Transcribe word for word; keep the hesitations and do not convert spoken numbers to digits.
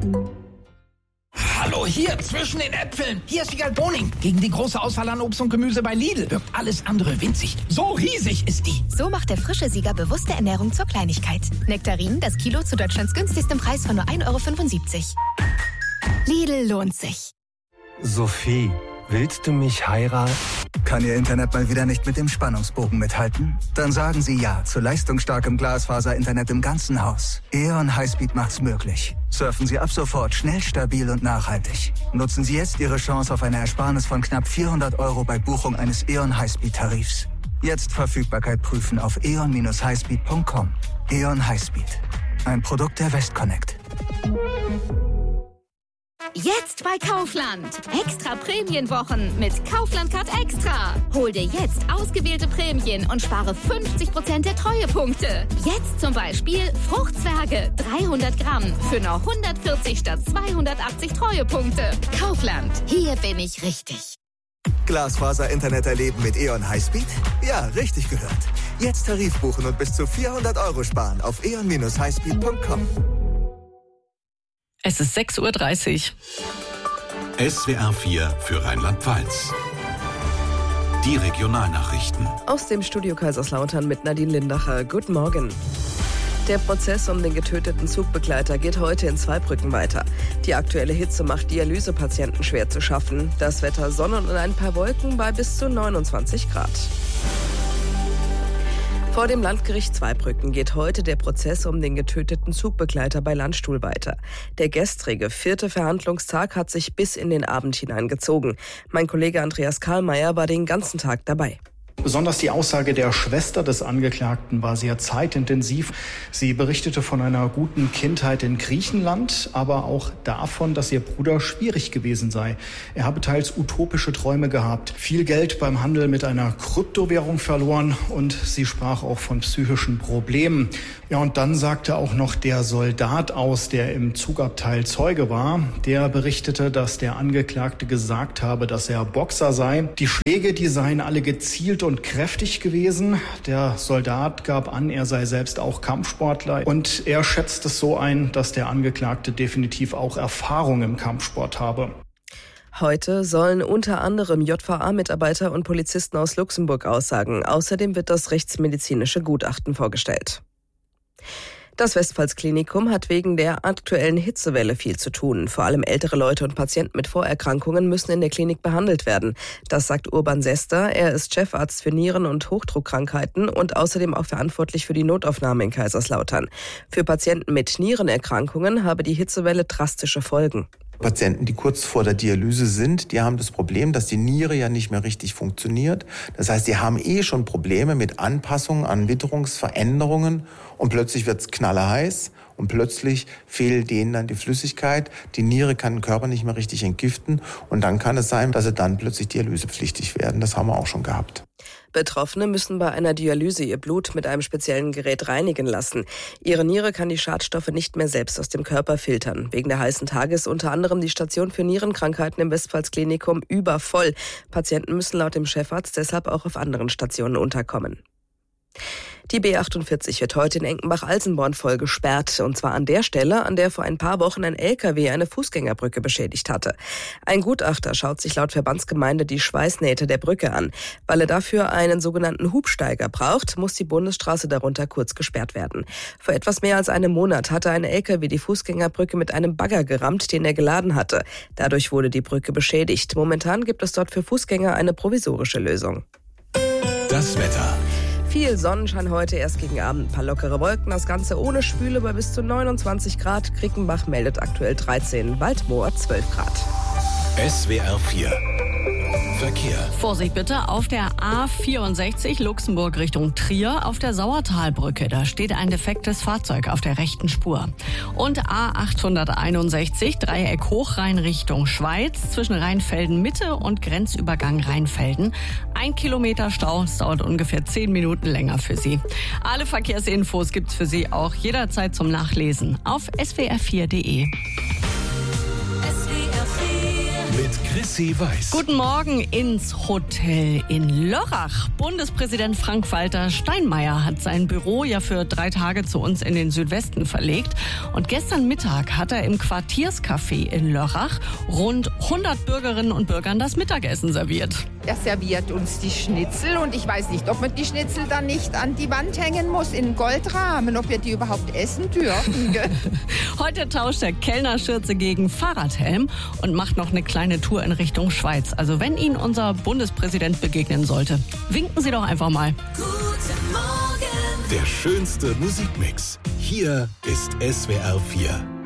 Hallo, hier, zwischen den Äpfeln. Hier ist Wiegald Boning. Gegen die große Auswahl an Obst und Gemüse bei Lidl wirkt alles andere winzig. So riesig ist die. So macht der frische Sieger bewusste Ernährung zur Kleinigkeit. Nektarinen, das Kilo zu Deutschlands günstigstem Preis von nur ein Euro fünfundsiebzig. Lidl lohnt sich. Sophie, willst du mich heiraten? Kann Ihr Internet mal wieder nicht mit dem Spannungsbogen mithalten? Dann sagen Sie ja zu leistungsstarkem Glasfaser-Internet im ganzen Haus. E O N Highspeed macht's möglich. Surfen Sie ab sofort schnell, stabil und nachhaltig. Nutzen Sie jetzt Ihre Chance auf eine Ersparnis von knapp vierhundert Euro bei Buchung eines E O N Highspeed-Tarifs. Jetzt Verfügbarkeit prüfen auf e o n dash highspeed punkt com. E O N Highspeed. Ein Produkt der Westconnect. Jetzt bei Kaufland. Extra Prämienwochen mit Kaufland Card Extra. Hol dir jetzt ausgewählte Prämien und spare fünfzig Prozent der Treuepunkte. Jetzt zum Beispiel Fruchtzwerge dreihundert Gramm für nur hundertvierzig statt zweihundertachtzig Treuepunkte. Kaufland. Hier bin ich richtig. Glasfaser-Internet erleben mit E O N Highspeed? Ja, richtig gehört. Jetzt Tarif buchen und bis zu vierhundert Euro sparen auf e o n dash highspeed punkt com. Es ist sechs Uhr dreißig. S W R vier für Rheinland-Pfalz. Die Regionalnachrichten. Aus dem Studio Kaiserslautern mit Nadine Lindacher. Guten Morgen. Der Prozess um den getöteten Zugbegleiter geht heute in Zweibrücken weiter. Die aktuelle Hitze macht Dialysepatienten schwer zu schaffen. Das Wetter Sonne und ein paar Wolken bei bis zu neunundzwanzig Grad. Vor dem Landgericht Zweibrücken geht heute der Prozess um den getöteten Zugbegleiter bei Landstuhl weiter. Der gestrige vierte Verhandlungstag hat sich bis in den Abend hineingezogen. Mein Kollege Andreas Karlmeier war den ganzen Tag dabei. Besonders die Aussage der Schwester des Angeklagten war sehr zeitintensiv. Sie berichtete von einer guten Kindheit in Griechenland, aber auch davon, dass ihr Bruder schwierig gewesen sei. Er habe teils utopische Träume gehabt, viel Geld beim Handel mit einer Kryptowährung verloren und sie sprach auch von psychischen Problemen. Ja, und dann sagte auch noch der Soldat aus, der im Zugabteil Zeuge war. Der berichtete, dass der Angeklagte gesagt habe, dass er Boxer sei. Die Schläge, die seien alle gezielt und kräftig gewesen. Der Soldat gab an, er sei selbst auch Kampfsportler und er schätzt es so ein, dass der Angeklagte definitiv auch Erfahrung im Kampfsport habe. Heute sollen unter anderem J V A-Mitarbeiter und Polizisten aus Luxemburg aussagen. Außerdem wird das rechtsmedizinische Gutachten vorgestellt. Das Westpfalz-Klinikum hat wegen der aktuellen Hitzewelle viel zu tun. Vor allem ältere Leute und Patienten mit Vorerkrankungen müssen in der Klinik behandelt werden. Das sagt Urban Sester. Er ist Chefarzt für Nieren- und Hochdruckkrankheiten und außerdem auch verantwortlich für die Notaufnahme in Kaiserslautern. Für Patienten mit Nierenerkrankungen habe die Hitzewelle drastische Folgen. Patienten, die kurz vor der Dialyse sind, die haben das Problem, dass die Niere ja nicht mehr richtig funktioniert. Das heißt, die haben eh schon Probleme mit Anpassungen an Witterungsveränderungen und plötzlich wird's knallerheiß und plötzlich fehlt denen dann die Flüssigkeit. Die Niere kann den Körper nicht mehr richtig entgiften und dann kann es sein, dass sie dann plötzlich dialysepflichtig werden. Das haben wir auch schon gehabt. Betroffene müssen bei einer Dialyse ihr Blut mit einem speziellen Gerät reinigen lassen. Ihre Niere kann die Schadstoffe nicht mehr selbst aus dem Körper filtern. Wegen der heißen Tage ist unter anderem die Station für Nierenkrankheiten im Westpfalz-Klinikum übervoll. Patienten müssen laut dem Chefarzt deshalb auch auf anderen Stationen unterkommen. Die B achtundvierzig wird heute in Enkenbach-Alsenborn voll gesperrt. Und zwar an der Stelle, an der vor ein paar Wochen ein L K W eine Fußgängerbrücke beschädigt hatte. Ein Gutachter schaut sich laut Verbandsgemeinde die Schweißnähte der Brücke an. Weil er dafür einen sogenannten Hubsteiger braucht, muss die Bundesstraße darunter kurz gesperrt werden. Vor etwas mehr als einem Monat hatte ein L K W die Fußgängerbrücke mit einem Bagger gerammt, den er geladen hatte. Dadurch wurde die Brücke beschädigt. Momentan gibt es dort für Fußgänger eine provisorische Lösung. Das Wetter. Viel Sonnenschein heute, erst gegen Abend ein paar lockere Wolken. Das Ganze ohne Schwüle bei bis zu neunundzwanzig Grad. Krickenbach meldet aktuell dreizehn, Waldmoor zwölf Grad. S W R vier. Verkehr. Vorsicht bitte auf der A vierundsechzig Luxemburg Richtung Trier auf der Sauertalbrücke. Da steht ein defektes Fahrzeug auf der rechten Spur. Und A achthunderteinundsechzig Dreieck Hochrhein Richtung Schweiz zwischen Rheinfelden Mitte und Grenzübergang Rheinfelden. Ein Kilometer Stau, es dauert ungefähr zehn Minuten länger für Sie. Alle Verkehrsinfos gibt's für Sie auch jederzeit zum Nachlesen auf s w r vier punkt d e. S W R vier mit Chrissy Weiß. Guten Morgen ins Hotel in Lörrach. Bundespräsident Frank-Walter Steinmeier hat sein Büro ja für drei Tage zu uns in den Südwesten verlegt. Und gestern Mittag hat er im Quartierscafé in Lörrach rund hundert Bürgerinnen und Bürgern das Mittagessen serviert. Er serviert uns die Schnitzel und ich weiß nicht, ob man die Schnitzel dann nicht an die Wand hängen muss in Goldrahmen, ob wir die überhaupt essen dürfen. Heute tauscht er Kellnerschürze gegen Fahrradhelm und macht noch eine kleine Tour in Richtung Schweiz. Also wenn Ihnen unser Bundespräsident begegnen sollte, winken Sie doch einfach mal. Der schönste Musikmix. Hier ist S W R vier.